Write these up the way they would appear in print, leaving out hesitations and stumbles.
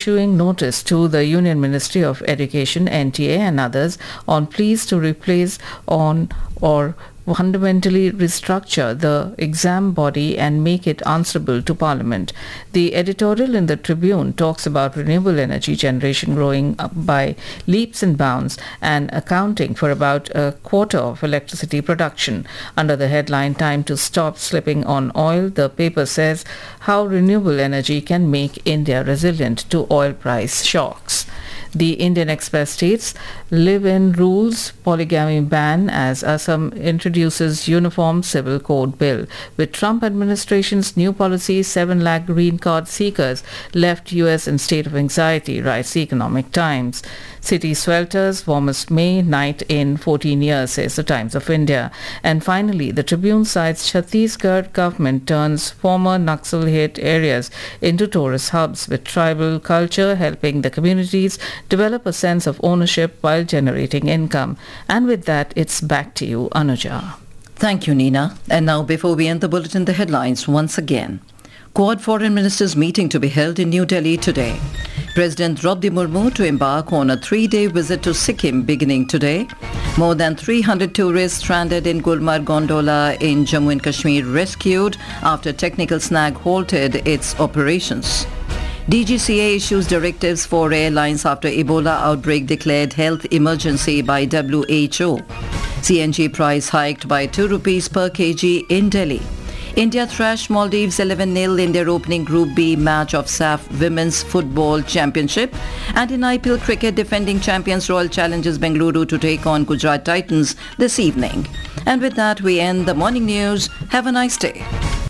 issuing notice to the Union Ministry of Education, NTA, and others on pleas to replace on or fundamentally restructure the exam body and make it answerable to Parliament. The editorial in the Tribune talks about renewable energy generation growing up by leaps and bounds and accounting for about a quarter of electricity production. Under the headline "Time to Stop Slipping on Oil," the paper says how renewable energy can make India resilient to oil price shocks. The Indian Express states live-in rules polygamy ban as Assam introduces uniform civil code bill. With Trump administration's new policy, 7 lakh green card seekers left US in state of anxiety, writes the Economic Times. City swelters, warmest May night in 14 years, says the Times of India. And finally, the Tribune cites Chhattisgarh government turns former Naxal-hit areas into tourist hubs with tribal culture helping the communities develop a sense of ownership while generating income. And with that, it's back to you, Anuja. Thank you, Nina. And now, before we end the bulletin, the headlines once again. Quad foreign ministers meeting to be held in New Delhi today. President Draupadi Murmu to embark on a 3-day visit to Sikkim beginning today. More than 300 tourists stranded in Gulmarg gondola in Jammu and Kashmir rescued after technical snag halted its operations. DGCA issues directives for airlines after Ebola outbreak declared health emergency by WHO. CNG price hiked by 2 rupees per kg in Delhi. India thrashed Maldives 11-0 in their opening Group B match of SAF Women's Football Championship. And in IPL cricket, defending champions Royal Challengers Bengaluru to take on Gujarat Titans this evening. And with that, we end the morning news. Have a nice day.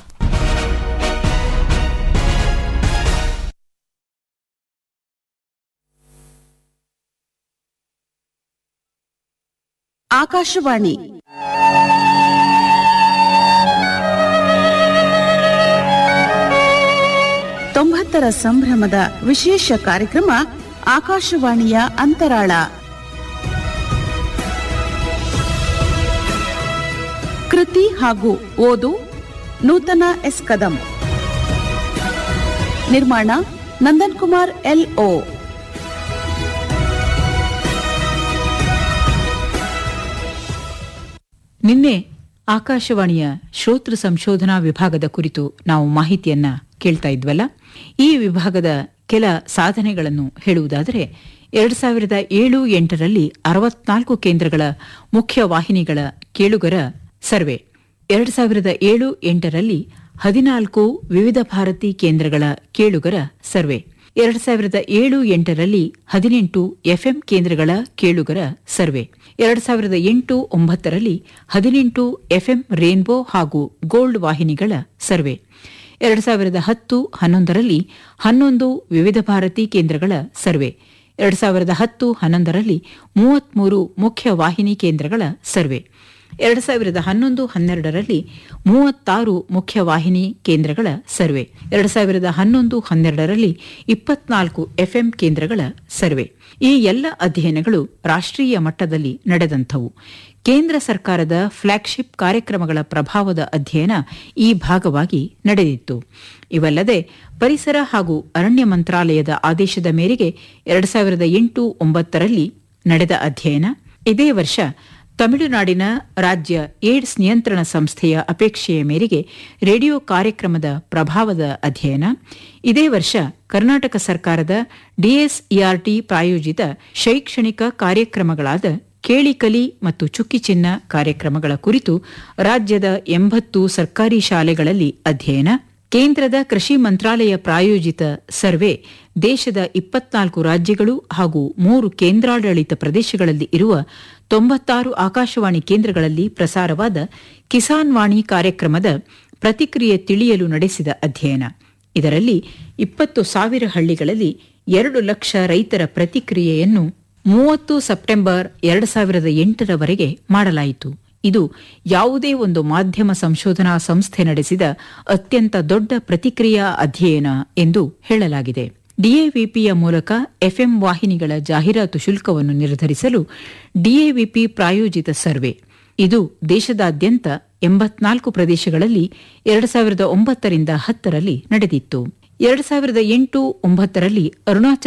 Akashvani ತೊಂಬತ್ತರ ಸಂಭ್ರಮದ ವಿಶೇಷ ಕಾರ್ಯಕ್ರಮ ಆಕಾಶವಾಣಿಯ ಅಂತರಾಳ. ಕೃತಿ ಹಾಗೂ ಓದು ನೂತನ S Kadam. ನಿರ್ಮಾಣ ನಂದನ್ ಕುಮಾರ್ LO. ನಿನ್ನೆ ಆಕಾಶವಾಣಿಯ ಶ್ರೋತೃ ಸಂಶೋಧನಾ ವಿಭಾಗದ ಕುರಿತು ನಾವು ಮಾಹಿತಿಯನ್ನ ಕೇಳ್ತಾ ಇದ್ವಲ್ಲ. ಈ ವಿಭಾಗದ ಕೆಲ ಸಾಧನೆಗಳನ್ನು ಹೇಳುವುದಾದರೆ 2007-8ರಲ್ಲಿ 64 ಕೇಂದ್ರಗಳ ಮುಖ್ಯ ವಾಹಿನಿಗಳ ಕೇಳುಗರ ಸರ್ವೆ, 2007-8ರಲ್ಲಿ 14 ವಿವಿಧ ಭಾರತಿ ಕೇಂದ್ರಗಳ ಕೇಳುಗರ ಸರ್ವೆ, 2007-8ರಲ್ಲಿ 18 FM ಕೇಂದ್ರಗಳ ಕೇಳುಗರ ಸರ್ವೆ, 2008-9ರಲ್ಲಿ 18 FM ರೇನ್ಬೋ ಹಾಗೂ ಗೋಲ್ಡ್ ವಾಹಿನಿಗಳ ಸರ್ವೆ, 2010-11ರಲ್ಲಿ 11 ವಿವಿಧ ಭಾರತಿ ಕೇಂದ್ರಗಳ ಸರ್ವೆ, 2010-11ರಲ್ಲಿ 33 ಮುಖ್ಯ ವಾಹಿನಿ ಕೇಂದ್ರಗಳ ಸರ್ವೆ, 2011-12ರಲ್ಲಿ 36 ಮುಖ್ಯ ವಾಹಿನಿ ಕೇಂದ್ರಗಳ ಸರ್ವೆ, 2011-12ರಲ್ಲಿ 24 FM ಕೇಂದ್ರಗಳ ಸರ್ವೆ. ಈ ಎಲ್ಲ ಅಧ್ಯಯನಗಳು ರಾಷ್ಟ್ರೀಯ ಮಟ್ಟದಲ್ಲಿ ನಡೆದಂಥವು. ಕೇಂದ್ರ ಸರ್ಕಾರದ ಫ್ಲಾಗ್ಶಿಪ್ ಕಾರ್ಯಕ್ರಮಗಳ ಪ್ರಭಾವದ ಅಧ್ಯಯನ ಈ ಭಾಗವಾಗಿ ನಡೆದಿತ್ತು. ಇವಲ್ಲದೆ ಪರಿಸರ ಹಾಗೂ ಅರಣ್ಯ ಮಂತ್ರಾಲಯದ ಆದೇಶದ ಮೇರೆಗೆ 2008-9ರಲ್ಲಿ ನಡೆದ ಅಧ್ಯಯನ, ಇದೇ ವರ್ಷ ತಮಿಳುನಾಡಿನ ರಾಜ್ಯ ಏಡ್ಸ್ ನಿಯಂತ್ರಣ ಸಂಸ್ಥೆಯ ಅಪೇಕ್ಷೆಯ ಮೇರೆಗೆ ರೇಡಿಯೋ ಕಾರ್ಯಕ್ರಮದ ಪ್ರಭಾವದ ಅಧ್ಯಯನ, ಇದೇ ವರ್ಷ ಕರ್ನಾಟಕ ಸರ್ಕಾರದ DSERT ಪ್ರಾಯೋಜಿತ ಶೈಕ್ಷಣಿಕ ಕಾರ್ಯಕ್ರಮಗಳಾದ ಕೇಳಿಕಲಿ ಮತ್ತು ಚುಕ್ಕಿ ಚಿನ್ನ ಕಾರ್ಯಕ್ರಮಗಳ ಕುರಿತು ರಾಜ್ಯದ 80 ಸರ್ಕಾರಿ ಶಾಲೆಗಳಲ್ಲಿ ಅಧ್ಯಯನ, ಕೇಂದ್ರದ ಕೃಷಿ ಮಂತ್ರಾಲಯ ಪ್ರಾಯೋಜಿತ ಸರ್ವೆ ದೇಶದ 24 ರಾಜ್ಯಗಳು ಹಾಗೂ 3 ಕೇಂದ್ರಾಡಳಿತ ಪ್ರದೇಶಗಳಲ್ಲಿ ಇರುವ 96 ಆಕಾಶವಾಣಿ ಕೇಂದ್ರಗಳಲ್ಲಿ ಪ್ರಸಾರವಾದ ಕಿಸಾನ್ ವಾಣಿ ಕಾರ್ಯಕ್ರಮದ ಪ್ರತಿಕ್ರಿಯೆ ತಿಳಿಯಲು ನಡೆಸಿದ ಅಧ್ಯಯನ. ಇದರಲ್ಲಿ 20,000 ಹಳ್ಳಿಗಳಲ್ಲಿ 2 ಲಕ್ಷ ರೈತರ ಪ್ರತಿಕ್ರಿಯೆಯನ್ನು 30 ಸೆಪ್ಟೆಂಬರ್ 2008ರವರೆಗೆ ಮಾಡಲಾಯಿತು. ಇದು ಯಾವುದೇ ಒಂದು ಮಾಧ್ಯಮ ಸಂಶೋಧನಾ ಸಂಸ್ಥೆ ನಡೆಸಿದ ಅತ್ಯಂತ ದೊಡ್ಡ ಪ್ರತಿಕ್ರಿಯಾ ಅಧ್ಯಯನ ಎಂದು ಹೇಳಲಾಗಿದೆ. DAVPಯ ಮೂಲಕ FM ವಾಹಿನಿಗಳ ಜಾಹೀರಾತು ಶುಲ್ಕವನ್ನು ನಿರ್ಧರಿಸಲು DAVP ಪ್ರಾಯೋಜಿತ ಸರ್ವೆ, ಇದು ದೇಶದಾದ್ಯಂತ 84 ಪ್ರದೇಶಗಳಲ್ಲಿ 2009-10ರಲ್ಲಿ ನಡೆದಿತ್ತು. 2008-9ರಲ್ಲಿ ಅರುಣಾಚಲ